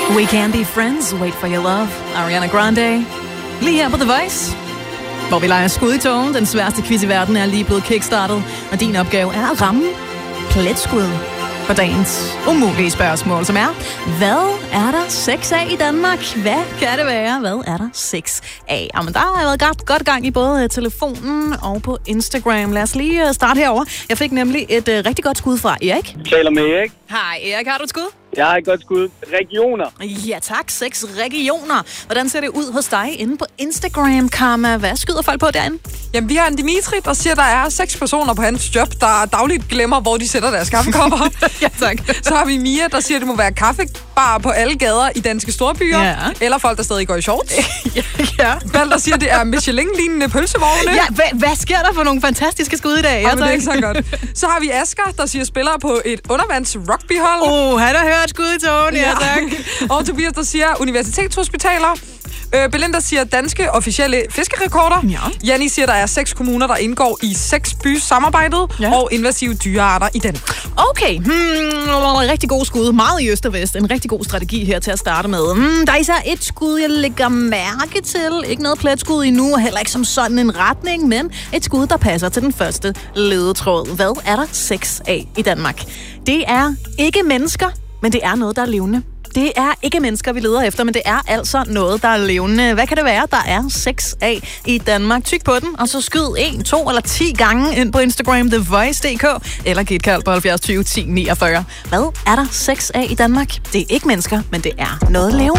We Can Be Friends, Wait For Your Love, Ariana Grande. Lige her på The Voice, hvor vi leger skud i togen. Den sværeste quiz i verden er lige blevet kickstartet, og din opgave er at ramme pletskud på dagens umulige spørgsmål, som er: hvad er der sex af i Danmark? Hvad kan det være? Hvad er der sex af? Jamen, der har været godt gang i både telefonen og på Instagram. Lad os lige starte herover. Jeg fik nemlig et rigtig godt skud fra Erik. Taler med Erik. Hej Erik, har du et skud? Jeg har et godt skud. Regioner. Ja tak, 6 regioner. Hvordan ser det ud hos dig inde på Instagram, Karma? Hvad skyder folk på derinde? Jamen, vi har en Dimitri, der siger, at der er 6 personer på hans job, der dagligt glemmer, hvor de sætter deres kaffekopper. Ja tak. Så har vi Mia, der siger, at det må være kaffebar på alle gader i danske storbyer. Ja. Eller folk, der stadig går i shorts. Ja. Val, der siger, at det er Michelin-lignende pølsevogne. Ja, hvad sker der for nogle fantastiske skud i dag? Ja, det er ikke så godt. Så har vi Asger, der siger, spiller på et undervands rugbyhold. Han har hørt skud i togen, ja tak. Og Tobias, der siger universitetshospitaler. Belinda siger danske officielle fiskerekorder. Ja. Janni siger, der er 6 kommuner, der indgår i 6 bys samarbejdet. Ja. Og invasive dyrearter i den. Okay, rigtig god skud. Meget i øst og vest. En rigtig god strategi her til at starte med. Der er især et skud, jeg lægger mærke til. Ikke noget pletskud endnu, og heller ikke som sådan en retning, men et skud, der passer til den første ledetråd. Hvad er der sex af i Danmark? Det er ikke mennesker, men det er noget, der er levende. Det er ikke mennesker, vi leder efter, men det er altså noget, der er levende. Hvad kan det være, der er sex af i Danmark? Tyk på den, og så skyd 1, 2 eller 10 gange ind på Instagram, TheVoice.dk, eller giv et kald på 70 20 10 49. Hvad er der sex af i Danmark? Det er ikke mennesker, men det er noget levende.